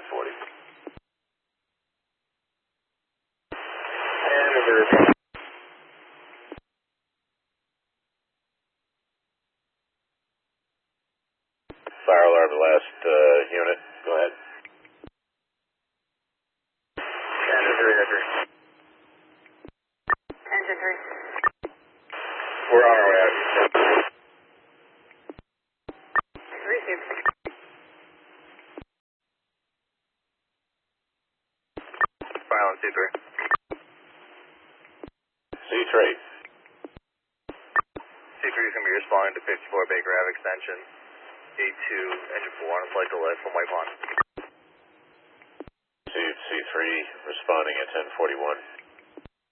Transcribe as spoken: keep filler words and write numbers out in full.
forty. And the repeat. Fire alarm, the last uh, unit. Go ahead. Engine three, Edgar. Engine three. We're on our way out. Received. Silent C three. C three. C three is going to be responding to fifty-four Baker Ave extension. A two, engine four on a flight delay from White Pond. C three responding at ten forty-one.